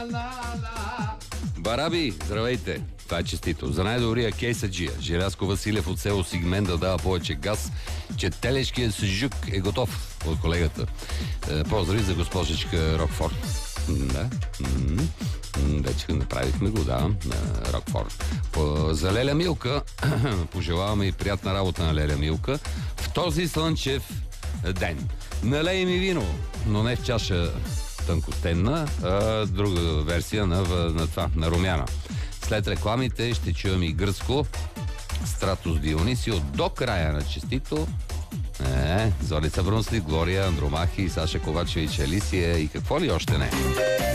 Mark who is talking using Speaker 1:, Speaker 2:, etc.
Speaker 1: Бараби, здравейте! Това е честито. За най-добрия кейсаджия Желязко Василев от село Сигмен да дава повече газ, че телешкият сжук е готов от колегата. Поздрави за госпожечка Рокфорд. Да. Вече направихме го, да, на Рокфорд. За Леля Милка, пожелаваме и приятна работа на Леля Милка в този слънчев ден. Налей ми вино, но не в чаша тънкостенна, а друга версия на румяна. След рекламите ще чуем и гръцко Стратос Дионисио до края на честито. Зорица Брунсли, Глория Андромахи, Саша Ковачевич, Алисия и какво ли още не.